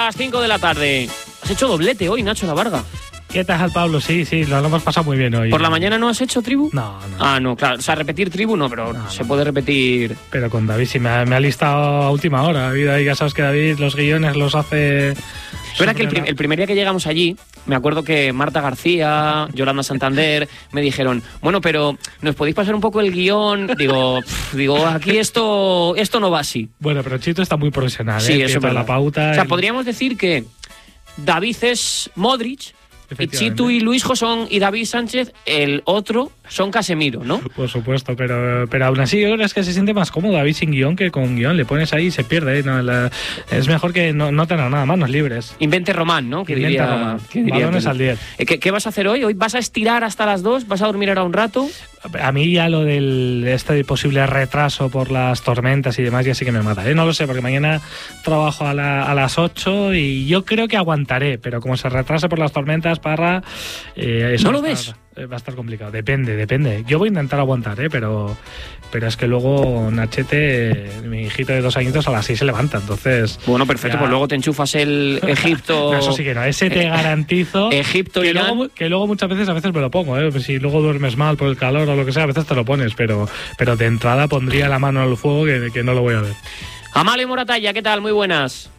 las 5 de la tarde. Has hecho doblete hoy, Nacho Lavarga. ¿Qué tal, Pablo? Sí, lo hemos pasado muy bien hoy. ¿Por la mañana no has hecho tribu? No. Ah, no, claro. O sea, repetir tribu no, pero se puede repetir. Pero con David sí me ha listado a última hora. David, ahí ya sabes que David los guiones los hace... Es verdad que el primer día que llegamos allí, me acuerdo que Marta García, Yolanda Santander, me dijeron, bueno, pero ¿nos podéis pasar un poco el guión? Digo, aquí esto no va así. Bueno, pero Chito está muy profesional, sí, eso es la pauta. O sea, podríamos decir que David es Modric, y Chitu y Luisjo y David Sánchez, el otro, son Casemiro, ¿no? Por supuesto, pero aún así yo creo que se siente más cómodo David sin guión que con guión. Le pones ahí y se pierde, ¿eh? Es mejor que no tener nada, manos libres. Invente Román, ¿no? Balones al 10. ¿Qué vas a hacer hoy? ¿Hoy vas a estirar hasta las 2? ¿Vas a dormir ahora un rato? A mí ya lo del posible retraso por las tormentas y demás ya sí que me mata, ¿eh? No lo sé, porque mañana trabajo a las 8 y yo creo que aguantaré, pero como se retrase por las tormentas, Parra... eso ¿No lo ves? Va a estar complicado. Depende. Yo voy a intentar aguantar, pero es que luego Nachete, mi hijito de 2 añitos, a las 6 se levanta, entonces... Bueno, perfecto, pues luego te enchufas el Egipto... No, eso sí que no, ese te garantizo... Egipto y que luego muchas veces me lo pongo, ¿eh? Pues si luego duermes mal por el calor o lo que sea, a veces te lo pones, pero de entrada pondría la mano al fuego que no lo voy a ver. Amalio Moratalla, ¿qué tal? Muy buenas.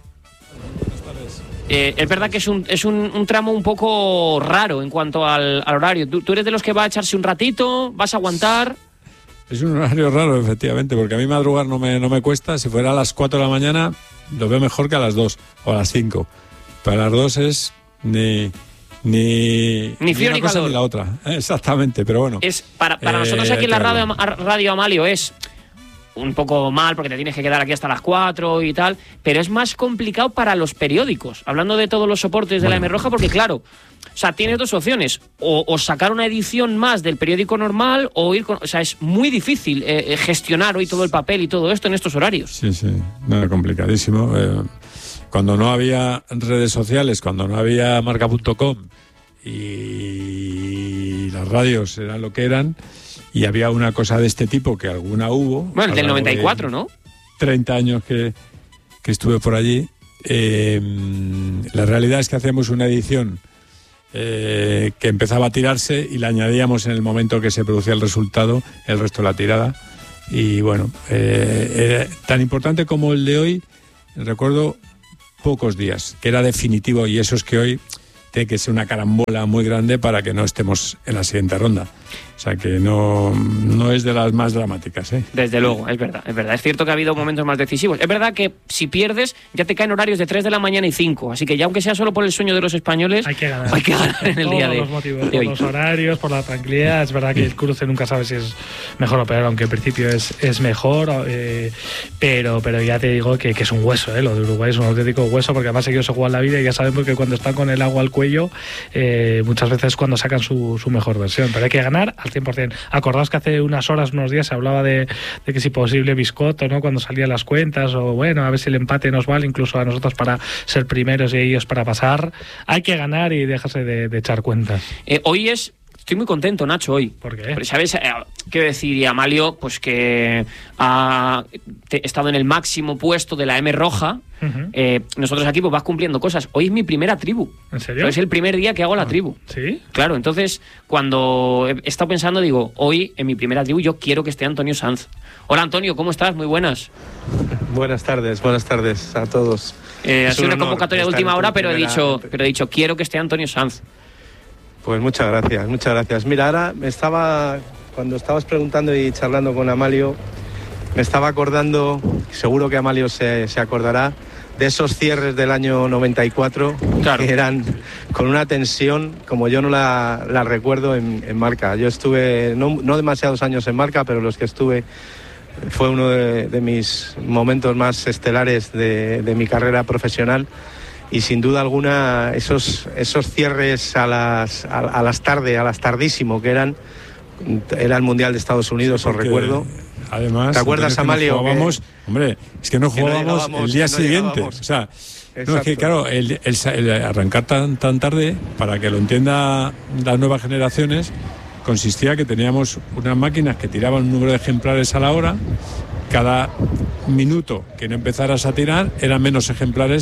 Es verdad que es un tramo un poco raro en cuanto al horario. ¿Tú eres de los que va a echarse un ratito? ¿Vas a aguantar? Es un horario raro, efectivamente, porque a mí madrugar no me cuesta. Si fuera a las 4 de la mañana, lo veo mejor que a las 2 o a las 5. Pero a las 2 es ni frío una ni cosa calor. ni la otra. Exactamente, pero bueno. Es para nosotros aquí en la radio Amalio es un poco mal porque te tienes que quedar aquí hasta las 4 y tal, pero es más complicado para los periódicos, hablando de todos los soportes de la M Roja, porque claro, o sea, tienes dos opciones, o sacar una edición más del periódico normal o ir con... O sea, es muy difícil gestionar hoy todo el papel y todo esto en estos horarios. Sí, no, complicadísimo. Cuando no había redes sociales, cuando no había marca.com y las radios eran lo que eran, y había una cosa de este tipo, que alguna hubo. Bueno, del 94, ¿no? 30 años que estuve por allí. La realidad es que hacíamos una edición que empezaba a tirarse y la añadíamos en el momento que se producía el resultado, el resto de la tirada. Y bueno, tan importante como el de hoy, recuerdo pocos días, que era definitivo, y eso es que hoy tiene que ser una carambola muy grande para que no estemos en la siguiente ronda. O sea que no es de las más dramáticas, ¿eh? Desde luego, es verdad. Es cierto que ha habido momentos más decisivos. Es verdad que si pierdes ya te caen horarios de 3 de la mañana y 5. Así que ya aunque sea solo por el sueño de los españoles, hay que ganar en el día de hoy. Por los motivos, por los horarios, por la tranquilidad. Es verdad que el cruce nunca sabe si es mejor o peor, aunque en principio es mejor. Pero ya te digo que es un hueso, ¿eh? Lo de Uruguay es un auténtico hueso, porque además ellos se juegan la vida y ya sabemos que cuando están con el agua al cuello, muchas veces cuando sacan su mejor versión. Pero hay que ganar al 100%. Acordaos que hace unos días se hablaba de que si posible Biscotto, ¿no? Cuando salían las cuentas, o bueno, a ver si el empate nos vale incluso a nosotros para ser primeros y ellos para pasar. Hay que ganar y dejarse de echar cuentas. Hoy estoy muy contento, Nacho, hoy. ¿Por qué? Porque, ¿sabes? Quiero decir, y Amalio, pues que ha estado en el máximo puesto de la M Roja. Uh-huh. Nosotros aquí pues vas cumpliendo cosas. Hoy es mi primera tribu. ¿En serio? Es el primer día que hago la tribu. ¿Sí? Claro, entonces cuando he estado pensando, digo, hoy en mi primera tribu yo quiero que esté Antonio Sanz. Hola Antonio, ¿cómo estás? Muy buenas. Buenas tardes a todos. Ha sido una convocatoria de última hora, pero he dicho, quiero que esté Antonio Sanz. Pues muchas gracias. Mira, ahora cuando estabas preguntando y charlando con Amalio, me estaba acordando, seguro que Amalio se acordará, de esos cierres del año 94, claro, que eran con una tensión como yo no la recuerdo en Marca. Yo estuve no demasiados años en Marca, pero los que estuve fue uno de mis momentos más estelares de mi carrera profesional. Y sin duda alguna esos cierres a las tardísimo, que era el Mundial de Estados Unidos, sí, os recuerdo. Además, ¿te acuerdas, Amalio? Hombre, es que no jugábamos el día siguiente. O sea, no, es que claro, el arrancar tan tarde, para que lo entiendan las nuevas generaciones, consistía que teníamos unas máquinas que tiraban un número de ejemplares a la hora. Cada minuto que no empezaras a tirar eran menos ejemplares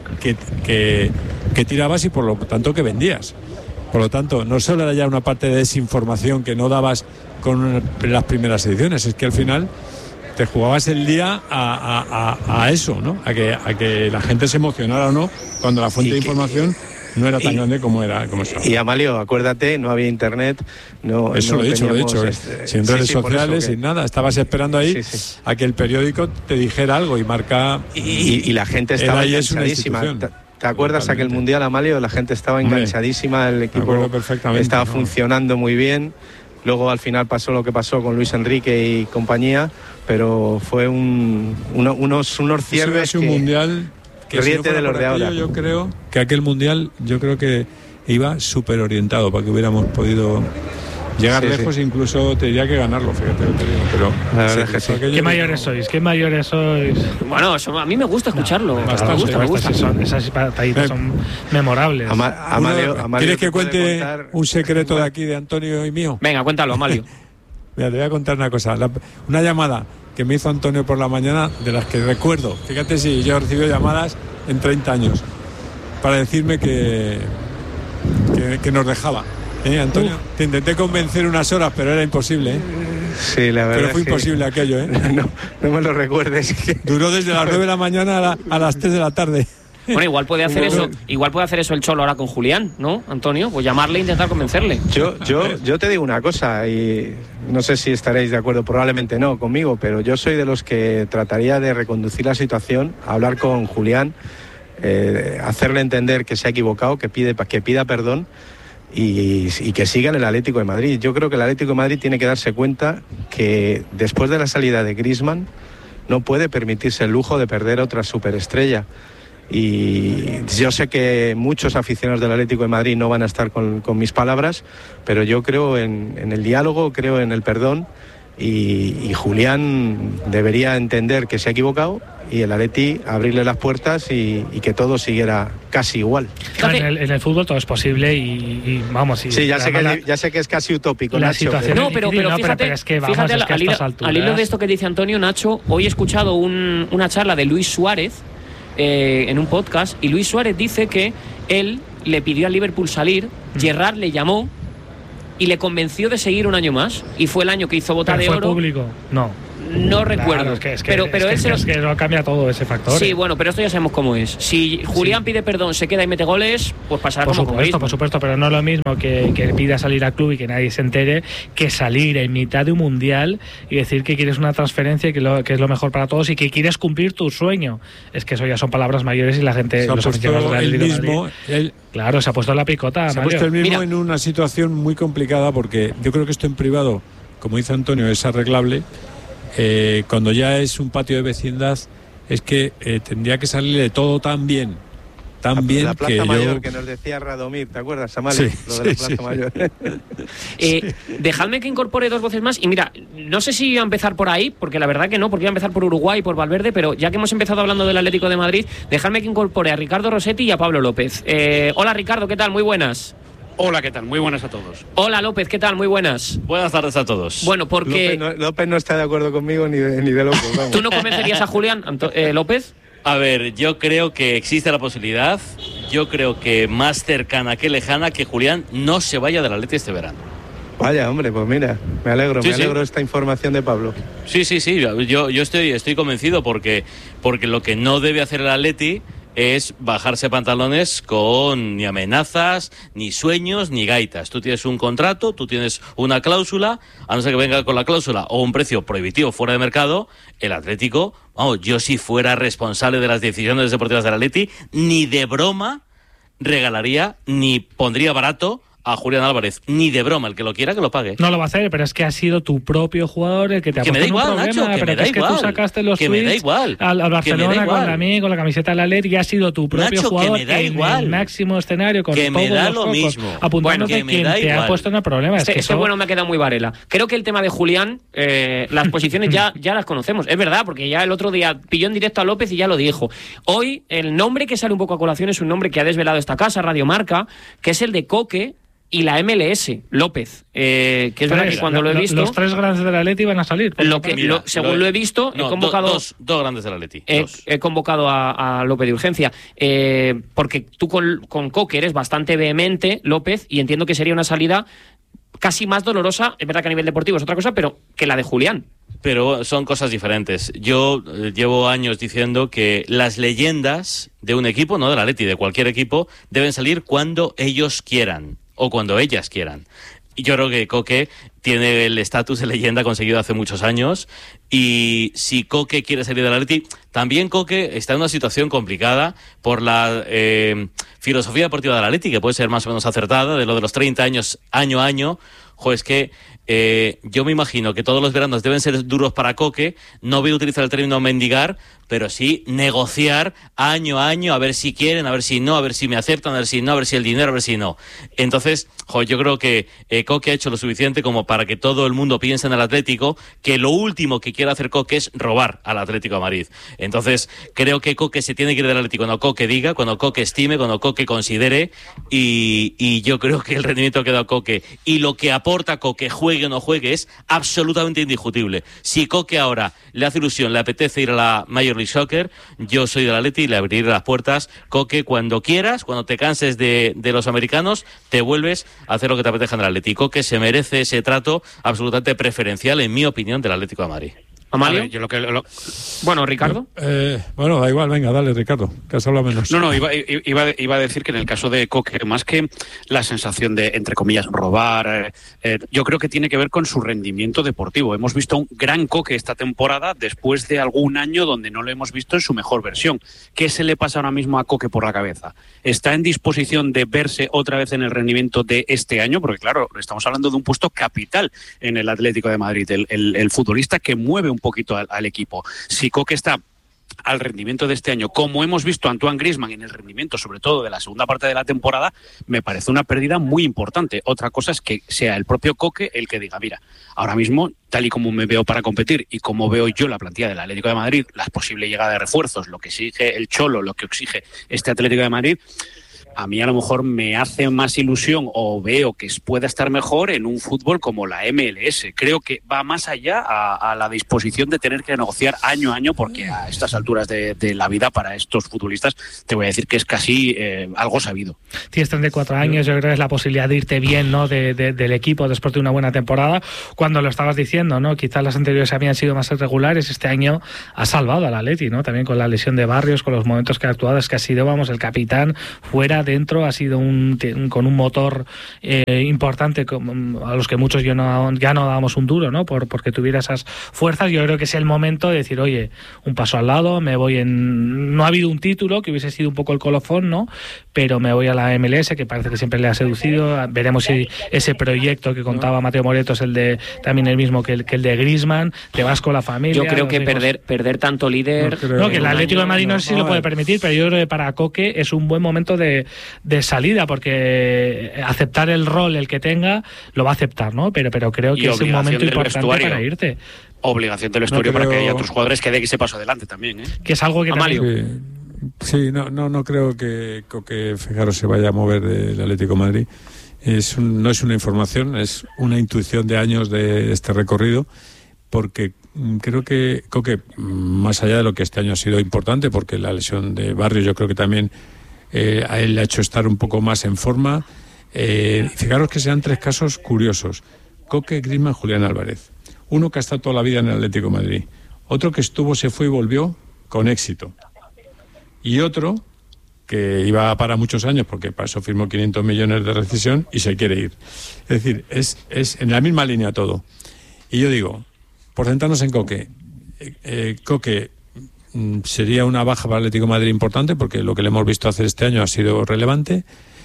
que tirabas y por lo tanto que vendías. Por lo tanto, no solo era ya una parte de desinformación que no dabas con las primeras ediciones, es que al final te jugabas el día a eso, ¿no? A que la gente se emocionara o no cuando la fuente de información no era tan grande como es ahora. Y Amalio, acuérdate, no había internet, eso no lo he dicho, sin redes sociales, sin nada, estabas esperando ahí a que el periódico te dijera algo y marca. Y la gente estaba enganchadísima. ¿Te acuerdas aquel mundial, Amalio? La gente estaba enganchadísima, el equipo estaba funcionando muy bien. Luego al final pasó lo que pasó con Luis Enrique y compañía, pero fue unos cierres un mundial que ríete si no de los de ahora. Yo creo que aquel mundial que iba súper orientado para que hubiéramos podido llegar lejos, incluso te diría que ganarlo, fíjate, pero la verdad es que sí. ¿Qué mayores sois? Bueno, a mí me gusta escucharlo. Me gusta. Esas batallitas son memorables. Amalio, ¿quieres que cuente un secreto de aquí de Antonio y mío? Venga, cuéntalo, Amalio. Mira, te voy a contar una cosa. Una llamada que me hizo Antonio por la mañana, de las que recuerdo. Fíjate si yo he recibido llamadas en 30 años para decirme que nos dejaba. Antonio, te intenté convencer unas horas, pero era imposible, Sí, la verdad. Pero fue imposible aquello, No me lo recuerdes. Duró desde las 9 de la mañana a las 3 de la tarde. Bueno, igual puede hacer eso el Cholo ahora con Julián, ¿no, Antonio? Pues llamarle e intentar convencerle. Yo te digo una cosa, y no sé si estaréis de acuerdo, probablemente no conmigo, pero yo soy de los que trataría de reconducir la situación, hablar con Julián, hacerle entender que se ha equivocado, que pida perdón y que siga en el Atlético de Madrid. Yo creo que el Atlético de Madrid tiene que darse cuenta que después de la salida de Griezmann no puede permitirse el lujo de perder a otra superestrella. Y yo sé que muchos aficionados del Atlético de Madrid no van a estar con mis palabras, pero yo creo en el diálogo, creo en el perdón, y Julián debería entender que se ha equivocado y el Atleti abrirle las puertas y que todo siguiera casi igual. En el fútbol todo es posible y vamos. Sí, ya sé que es casi utópico, la Nacho. Situación no, pero fíjate, al hilo de esto que dice Antonio, Nacho, hoy he escuchado una charla de Luis Suárez en un podcast, y Luis Suárez dice que él le pidió al Liverpool salir, Gerrard le llamó y le convenció de seguir un año más, y fue el año que hizo Bota de Oro. ¿Fue público? No recuerdo. Pero es que no cambia todo ese factor. Sí, bueno, pero esto ya sabemos cómo es. Si Julián pide perdón, se queda y mete goles, pues pasará como con Griezmann. Por supuesto, pero no es lo mismo que pida salir al club y que nadie se entere, que salir en mitad de un mundial y decir que quieres una transferencia y que es lo mejor para todos y que quieres cumplir tu sueño. Es que eso ya son palabras mayores y la gente... Se ha puesto el mismo... Claro, se ha puesto la picota. Se ha puesto el mismo en una situación muy complicada, porque yo creo que esto en privado, como dice Antonio, es arreglable. Cuando ya es un patio de vecindad, es que tendría que salirle todo tan bien la Plaza Mayor que nos decía Radomir, ¿te acuerdas, Amalio? Sí, lo de la Plaza Mayor. Dejadme que incorpore dos voces más. Y mira, no sé si iba a empezar por ahí, porque la verdad que no, porque iba a empezar por Uruguay y por Valverde, pero ya que hemos empezado hablando del Atlético de Madrid, dejadme que incorpore a Ricardo Rossetti y a Pablo López. Hola Ricardo, ¿qué tal? Muy buenas. Hola, ¿qué tal? Muy buenas a todos. Hola López, ¿qué tal? Muy buenas. Buenas tardes a todos. Bueno, porque... López no está de acuerdo conmigo ni de loco. Vamos. ¿Tú no convencerías a Julián, López? A ver, yo creo que existe la posibilidad, yo creo que más cercana que lejana, que Julián no se vaya del Atleti este verano. Vaya, hombre, pues mira, me alegro esta información de Pablo. Sí, yo estoy convencido porque lo que no debe hacer el Atleti es bajarse pantalones con ni amenazas, ni sueños, ni gaitas. Tú tienes un contrato, tú tienes una cláusula, a no ser que venga con la cláusula o un precio prohibitivo fuera de mercado, el Atlético, vamos, yo si fuera responsable de las decisiones deportivas del Atleti, ni de broma regalaría ni pondría barato a Julián Álvarez, ni de broma, el que lo quiera que lo pague. No lo va a hacer, pero es que ha sido tu propio jugador el que te ha puesto un problema. Nacho, que me da igual, que tú sacaste los tweets al Barcelona con la camiseta de la LED y ha sido tu propio jugador en el máximo escenario con que todos me da los lo focos, mismo. apuntándote quien te ha puesto en el problema. Este bueno me ha quedado muy Varela. Creo que el tema de Julián, las posiciones ya las conocemos. Es verdad, porque ya el otro día pilló en directo a López y ya lo dijo. Hoy el nombre que sale un poco a colación es un nombre que ha desvelado esta casa, Radio Marca, que es el de Coque, y la MLS, López, que es verdad que cuando lo he visto... Los 3 grandes del Atleti van a salir. Según lo he visto, he convocado... Dos grandes del Atleti. He convocado a López de urgencia, porque tú con Coque eres bastante vehemente, López, y entiendo que sería una salida casi más dolorosa, es verdad que a nivel deportivo es otra cosa, pero que la de Julián. Pero son cosas diferentes. Yo llevo años diciendo que las leyendas de un equipo, no del Atleti, de cualquier equipo, deben salir cuando ellos quieran o cuando ellas quieran. Y yo creo que Coque tiene el estatus de leyenda conseguido hace muchos años, y si Coque quiere salir del Atleti, también Coque está en una situación complicada por la filosofía deportiva del Atleti, que puede ser más o menos acertada, de lo de los 30 años año a año. Es que yo me imagino que todos los veranos deben ser duros para Coque. No voy a utilizar el término mendigar, pero sí negociar año a año, a ver si quieren, a ver si no, a ver si me aceptan, a ver si no, a ver si el dinero, a ver si no. Entonces, yo creo que Coque ha hecho lo suficiente como para que todo el mundo piense en el Atlético, que lo último que quiere hacer Coque es robar al Atlético de Madrid. Entonces, creo que Coque se tiene que ir del Atlético cuando Coque diga, cuando Coque estime, cuando Coque considere, y yo creo que el rendimiento que da Coque y lo que aporta Coque, juegue o no juegue, es absolutamente indiscutible. Si Coque ahora le hace ilusión, le apetece ir a la Major League Soccer, yo soy del Atleti y le abriré las puertas. Coque, cuando quieras, cuando te canses de los americanos, te vuelves a hacer lo que te apetezca en el Atleti. Coque se merece ese trato absolutamente preferencial, en mi opinión, del Atlético de Madrid. ¿Amalio? Ver, yo Bueno, Ricardo. Bueno, da igual, venga, dale, Ricardo, que has hablado menos. No, iba a decir que en el caso de Coque, más que la sensación de, entre comillas, robar, yo creo que tiene que ver con su rendimiento deportivo. Hemos visto un gran Coque esta temporada después de algún año donde no lo hemos visto en su mejor versión. ¿Qué se le pasa ahora mismo a Coque por la cabeza? ¿Está en disposición de verse otra vez en el rendimiento de este año? Porque claro, estamos hablando de un puesto capital en el Atlético de Madrid, el futbolista que mueve un poquito al equipo. Si Coque está al rendimiento de este año, como hemos visto a Antoine Griezmann en el rendimiento, sobre todo de la segunda parte de la temporada, me parece una pérdida muy importante. Otra cosa es que sea el propio Coque el que diga, mira, ahora mismo, tal y como me veo para competir y como veo yo la plantilla del Atlético de Madrid, la posible llegada de refuerzos, lo que exige el Cholo, lo que exige este Atlético de Madrid, a mí a lo mejor me hace más ilusión o veo que pueda estar mejor en un fútbol como la MLS. Creo que va más allá a la disposición de tener que negociar año a año, porque a estas alturas de la vida para estos futbolistas te voy a decir que es casi algo sabido. Tienes 34 años, yo creo que es la posibilidad de irte bien, ¿no? del equipo después de una buena temporada. Cuando lo estabas diciendo, ¿no? Quizás las anteriores habían sido más irregulares, este año ha salvado al Atleti, ¿no? También con la lesión de Barrios, con los momentos que ha actuado, es que ha sido, vamos, el capitán fuera, dentro, ha sido con un motor importante a los que muchos ya no dábamos un duro, ¿no? Porque tuviera esas fuerzas. Yo creo que es el momento de decir, oye, un paso al lado, me voy no ha habido un título que hubiese sido un poco el colofón, ¿no? Pero me voy a la MLS, que parece que siempre le ha seducido. Veremos si ese proyecto que contaba Mateo Moreto es también el mismo que el de Griezmann. Te vas con la familia. Yo creo que perder tanto líder... No, que el Atlético de Madrid no sé si lo puede permitir, pero yo creo que para Coque es un buen momento de salida, porque aceptar el rol el que tenga lo va a aceptar, ¿no? Pero creo que es un momento importante para irte. Obligación del vestuario para que haya otros jugadores que den ese paso adelante también, ¿eh? Que es algo que Amalio. Sí, no creo que Fejaro se vaya a mover del Atlético de Madrid. No es una información, es una intuición de años de este recorrido, porque creo que Coque, más allá de lo que este año ha sido importante, porque la lesión de Barrios yo creo que también a él le ha hecho estar un poco más en forma. Fijaros que sean 3 casos curiosos: Coque, Griezmann, Julián Álvarez. Uno que ha estado toda la vida en el Atlético de Madrid, otro que estuvo, se fue y volvió con éxito, y otro que iba para muchos años, porque para eso firmó 500 millones de rescisión y se quiere ir. Es decir, es en la misma línea todo. Y yo digo, por centrarnos en Coque, Coque sería una baja para el Atlético de Madrid importante, porque lo que le hemos visto hacer este año ha sido relevante.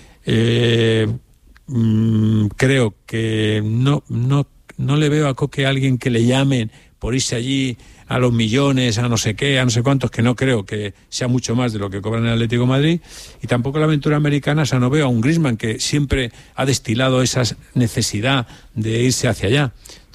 Creo que no le veo a Coque a alguien que le llamen por irse allí a los millones, a no sé qué, a no sé cuántos, que no creo que sea mucho más de lo que cobran en el Atlético de Madrid. Y tampoco la aventura americana, o sea, no veo a un Griezmann que siempre ha destilado esa necesidad de irse hacia allá. Entonces,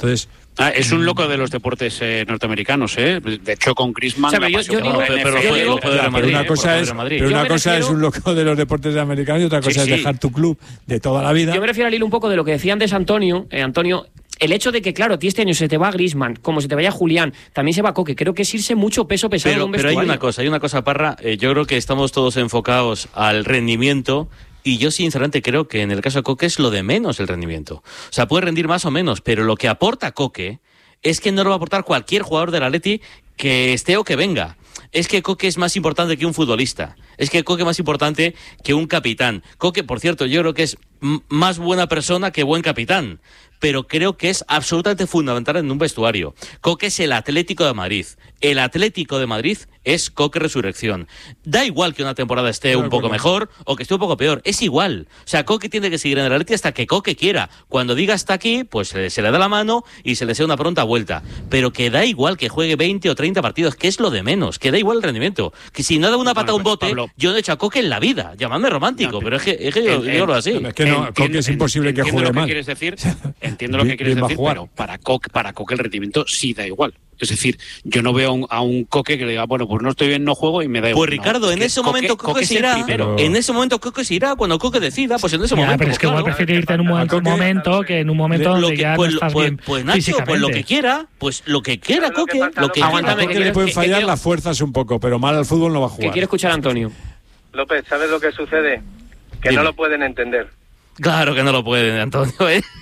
Es un loco de los deportes norteamericanos, ¿eh? De hecho, con Griezmann... Pero una cosa es un loco de los deportes americanos y otra cosa es dejar tu club de toda la vida. Yo me refiero al hilo un poco de lo que decía antes Antonio. Antonio, el hecho de que, claro, este año se te va Griezmann, como se te vaya Julián, también se va Coque, creo que es irse mucho peso pesado en un vestuario. Pero hay una cosa, Parra, yo creo que estamos todos enfocados al rendimiento. Y yo sinceramente creo que en el caso de Coque es lo de menos el rendimiento. O sea, puede rendir más o menos, pero lo que aporta Coque es que no lo va a aportar cualquier jugador del Atleti que esté o que venga. Es que Coque es más importante que un futbolista. Es que Coque es más importante que un capitán. Coque, por cierto, yo creo que es más buena persona que buen capitán. Pero creo que es absolutamente fundamental en un vestuario. Coque es el Atlético de Madrid. El Atlético de Madrid es Coque Resurrección. Da igual que una temporada esté un poco mejor o que esté un poco peor. Es igual. O sea, Coque tiene que seguir en el Atleti hasta que Coque quiera. Cuando diga hasta aquí, pues se le da la mano y se le sea una pronta vuelta. Pero que da igual que juegue 20 o 30 partidos, que es lo de menos. Que da igual el rendimiento. Que si no da una pata a un bote, Pablo, yo no he hecho a Coque en la vida. Llamadme romántico, pero es que yo digo así. Es que no, Coque es imposible que juegue mal. Entiendo lo que quieres decir, pero para Coque el rendimiento sí da igual. Es decir, yo no veo a un Coque que le diga, bueno, pues no estoy bien, no juego y me da igual. Pues Ricardo, en ese momento Coque se irá. En ese momento Coque se irá, cuando Coque decida, pues en ese momento. Pero es que igual prefiero irte en un momento que en un momento donde ya no estás bien físicamente. Pues lo que quiera, Coque. Aguántame, que le pueden fallar las fuerzas un poco, pero mal al fútbol no va a jugar. Que quiere escuchar a Antonio. López, ¿sabes lo que sucede? Que no lo pueden entender. Claro que no lo pueden, Antonio.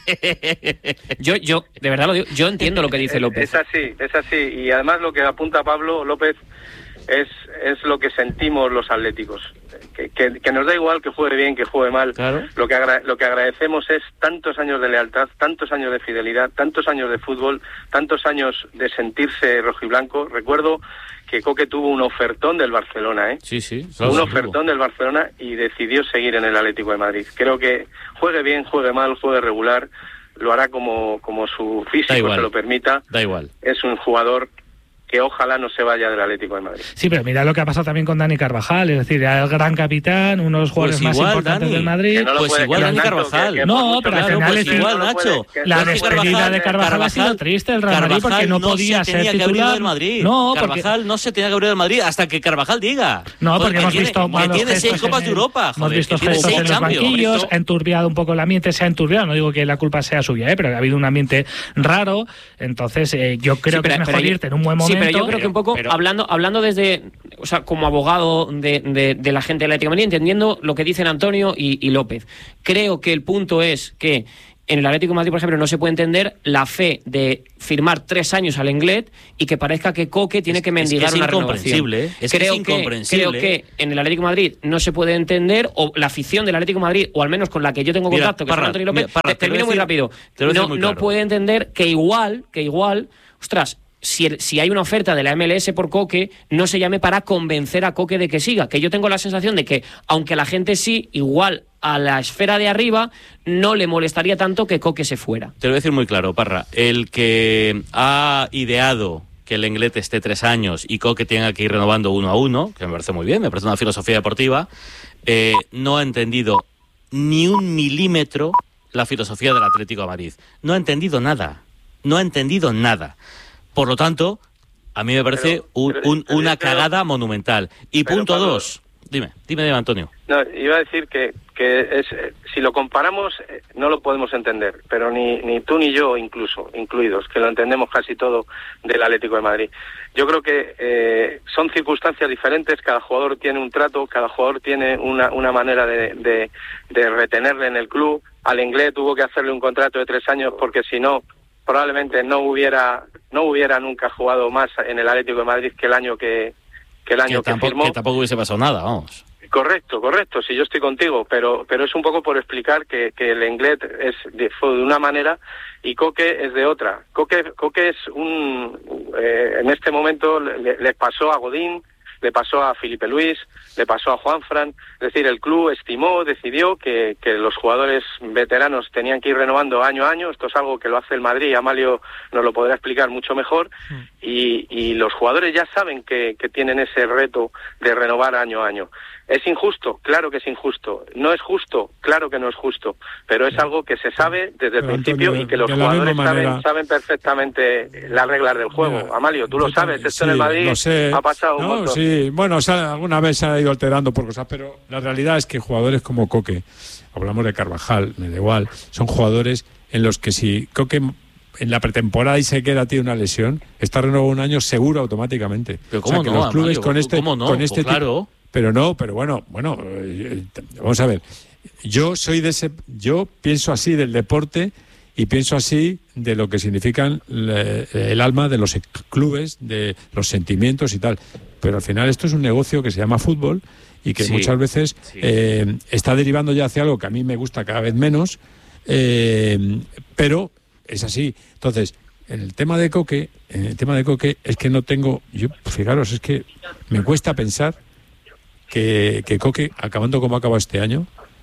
Yo de verdad lo digo, yo entiendo lo que dice López. Es así. Y además lo que apunta Pablo López es lo que sentimos los atléticos. Que nos da igual que juegue bien, que juegue mal. Claro. Lo que agradecemos es tantos años de lealtad, tantos años de fidelidad, tantos años de fútbol, tantos años de sentirse rojiblanco. Recuerdo que Coque tuvo un ofertón del Barcelona, ¿eh? Sí. Un ofertón del Barcelona y decidió seguir en el Atlético de Madrid. Creo que juegue bien, juegue mal, juegue regular, lo hará como su físico se lo permita. Da igual. Es un jugador que ojalá no se vaya del Atlético de Madrid. Sí, pero mira lo que ha pasado también con Dani Carvajal, es decir, el gran capitán, uno de los jugadores más importantes del Madrid. Pues igual Dani Carvajal. No, pero al final es igual, Nacho. La despedida de Carvajal ha sido triste, el Real Madrid, porque no podía ser titular. No, Carvajal no se tenía que abrir del Madrid hasta que Carvajal diga. No, porque hemos visto que tiene 6 Copas de Europa, hemos visto gestos en los banquillos, ha enturbiado un poco el ambiente, se ha enturbiado, no digo que la culpa sea suya, pero ha habido un ambiente raro, entonces yo creo que es mejor irte en un buen momento. Sí, pero yo creo que un poco hablando desde, o sea, como abogado de la gente de la Atlético de Madrid, entendiendo lo que dicen Antonio y López, creo que el punto es que en el Atlético de Madrid, por ejemplo, no se puede entender la fe de firmar 3 años al Lenglet y que parezca que Coque tiene que mendigar una renovación. Es incomprensible. Creo que en el Atlético de Madrid no se puede entender, o la afición del Atlético de Madrid, o al menos con la que yo tengo contacto, que es Antonio López, termino muy rápido, no puede entender que igual, ostras, si hay una oferta de la MLS por Coque, no se llame para convencer a Coque de que siga. Que yo tengo la sensación de que, aunque la gente sí, igual a la esfera de arriba, no le molestaría tanto que Coque se fuera. Te lo voy a decir muy claro, Parra. El que ha ideado que el Lenglet esté 3 años y Coque tenga que ir renovando 1 a 1, que me parece muy bien, me parece una filosofía deportiva, no ha entendido ni un milímetro la filosofía del Atlético de Madrid. No ha entendido nada. Por lo tanto, a mí me parece una cagada monumental. Y punto Pablo, 2. Dime, Antonio. No, iba a decir que si lo comparamos no lo podemos entender, pero ni tú ni yo incluidos, que lo entendemos casi todo del Atlético de Madrid. Yo creo que son circunstancias diferentes, cada jugador tiene un trato, cada jugador tiene una manera de retenerle en el club. Al Lenglet tuvo que hacerle un contrato de 3 años porque si no, probablemente no hubiera nunca jugado más en el Atlético de Madrid que el año que firmó. Que tampoco hubiese pasado nada, vamos. Correcto, si yo estoy contigo, pero es un poco por explicar que el Lenglet fue de una manera y Coque es de otra. Coque es en este momento le pasó a Godín, le pasó a Felipe Luis, le pasó a Juanfran. Es decir, el club decidió que los jugadores veteranos tenían que ir renovando año a año. Esto es algo que lo hace el Madrid, Amalio nos lo podrá explicar mucho mejor. Y los jugadores ya saben que tienen ese reto de renovar año a año. ¿Es injusto? Claro que es injusto. ¿No es justo? Claro que no es justo. Pero es algo que se sabe desde el principio, Antonio, y que los jugadores saben perfectamente las reglas del juego. Mira, Amalio, tú lo sabes. Esto en el Madrid ha pasado un montón. Sí, bueno, alguna vez se ha ido alterando por cosas, pero la realidad es que jugadores como Coque, hablamos de Carvajal, me da igual, son jugadores en los que si Coque en la pretemporada y se queda, tiene una lesión, está renovado un año seguro automáticamente. Pero ¿cómo que no, los clubes Amalio, con este tipo, claro. Pero bueno, vamos a ver. Yo pienso así del deporte y pienso así de lo que significan el alma de los clubes, de los sentimientos y tal. Pero al final esto es un negocio que se llama fútbol y que muchas veces está derivando ya hacia algo que a mí me gusta cada vez menos, pero es así. Entonces, en el tema de Coque es que no tengo... Fijaros, es que me cuesta pensar que Coque, acabando como ha acabado este año,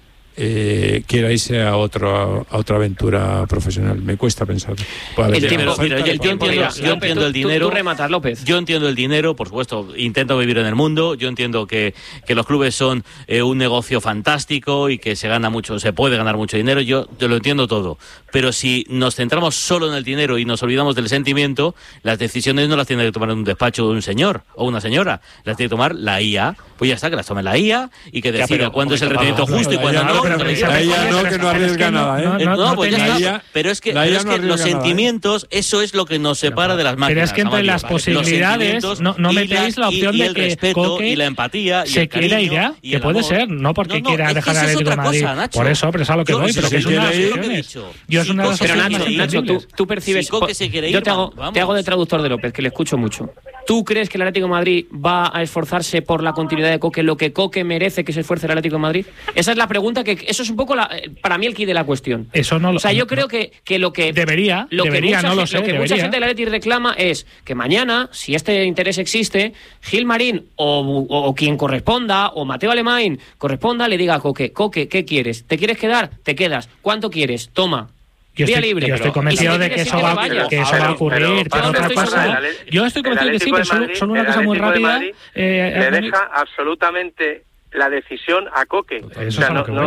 quiera irse a otra aventura profesional. Me cuesta pensar. Yo entiendo el dinero. Tú rematas, López. Yo entiendo el dinero, por supuesto. Intento vivir en el mundo. Yo entiendo que los clubes son un negocio fantástico y que se puede ganar mucho dinero. Yo lo entiendo todo. Pero si nos centramos solo en el dinero y nos olvidamos del sentimiento, las decisiones no las tiene que tomar en un despacho un señor o una señora. Las tiene que tomar la IA. Pues ya está, que las tome la IA y que decida cuándo es el rendimiento justo y cuándo no. La IA no, que no arriesga nada, ¿eh? No, pues ya está. Pero es que los sentimientos, eso es lo que nos separa de las máquinas. Pero es que entre las posibilidades no metéis la opción de que Coque y la empatía se quiera ir ya, que puede ser, no porque quiera dejar al Atlético de Madrid. Por eso, pero es a lo que voy, pero que es una de las opciones. Yo es una de las opciones. Pero Nacho, tú percibes... Yo te hago de traductor de López, que le escucho mucho. ¿Tú crees que el Atlético de Madrid va a esforzarse por la continuidad de Coque, lo que Coque merece que se esfuerce el Atlético de Madrid? Esa es la pregunta, que eso es un poco para mí el quid de la cuestión. Eso no lo, o sea, yo creo que lo que debería, mucha gente del Atlético reclama es que mañana, si este interés existe, Gil Marín o quien corresponda, o Mateo Alemán corresponda, le diga a Coque, ¿qué quieres? ¿Te quieres quedar? Te quedas. ¿Cuánto quieres? Toma. Yo estoy convencido de que eso va a ocurrir, pero otra cosa... Yo estoy convencido de que sí, pero solo una cosa muy rápida... le deja absolutamente la decisión a Coque. Pues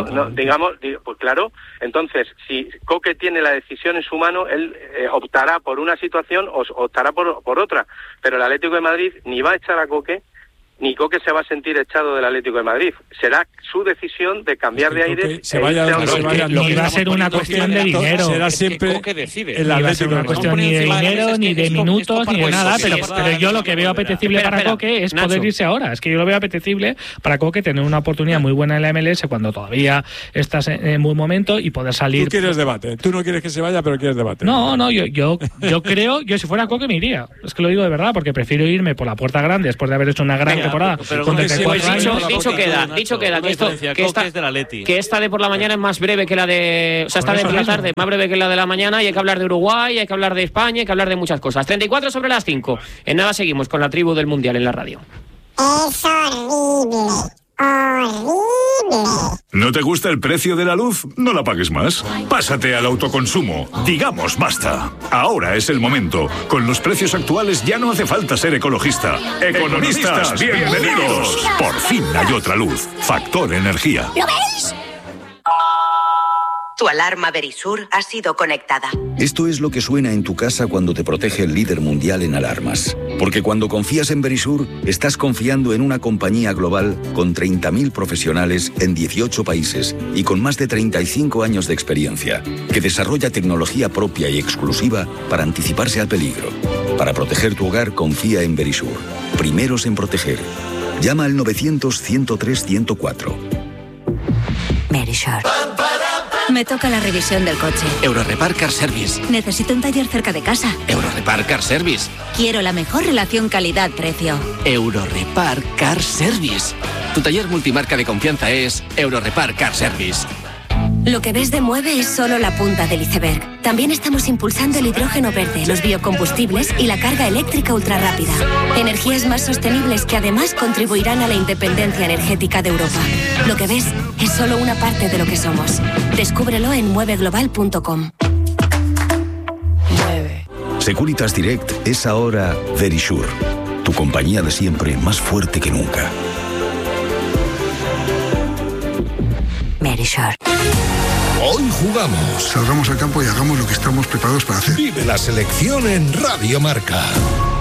pues claro, entonces, si Coque tiene la decisión en su mano, él optará por una situación o optará por otra. Pero el Atlético de Madrid ni va a echar a Coque, ni Coque se va a sentir echado del Atlético de Madrid. Será su decisión de cambiar de aire. Ni va a ser una cuestión de dinero. Será siempre Coque decide. Ni va a ser una cuestión ni de dinero, ni de minutos, ni de nada. Pero yo lo que veo apetecible para Coque es poder irse ahora. Es que yo lo veo apetecible para Coque tener una oportunidad muy buena en la MLS cuando todavía estás en buen momento y poder salir. Tú quieres debate. Tú no quieres que se vaya, pero quieres debate. No, yo creo, si fuera Coque me iría. Es que lo digo de verdad, porque prefiero irme por la puerta grande después de haber hecho una gran temporada. Dicho queda que esta de por la mañana es más breve que la de... O sea, esta de por la tarde es más breve que la de la mañana, y hay que hablar de Uruguay, hay que hablar de España, hay que hablar de muchas cosas. 34 sobre las 5. En nada seguimos con la tribu del Mundial en la radio. Es horrible. Horrible. ¿No te gusta el precio de la luz? No la pagues más. Pásate al autoconsumo. Digamos basta. Ahora es el momento. Con los precios actuales ya no hace falta ser ecologista. Economistas, bienvenidos. Por fin hay otra luz. Factor Energía. ¿Lo veis? Tu alarma Verisur ha sido conectada. Esto es lo que suena en tu casa cuando te protege el líder mundial en alarmas. Porque cuando confías en Verisur, estás confiando en una compañía global con 30.000 profesionales en 18 países y con más de 35 años de experiencia, que desarrolla tecnología propia y exclusiva para anticiparse al peligro. Para proteger tu hogar, confía en Verisur. Primeros en proteger. Llama al 900-103-104. Verisur. Me toca la revisión del coche. Eurorepar Car Service. Necesito un taller cerca de casa. Eurorepar Car Service. Quiero la mejor relación calidad-precio. Eurorepar Car Service. Tu taller multimarca de confianza es Eurorepar Car Service. Lo que ves de Mueve es solo la punta del iceberg. También estamos impulsando el hidrógeno verde, los biocombustibles y la carga eléctrica ultrarrápida. Energías más sostenibles que además contribuirán a la independencia energética de Europa. Lo que ves es solo una parte de lo que somos. Descúbrelo en mueveglobal.com. Securitas Direct es ahora Verisur. Tu compañía de siempre, más fuerte que nunca. Verisure. Hoy jugamos. Salgamos al campo y hagamos lo que estamos preparados para hacer. Vive la selección en Radio Marca.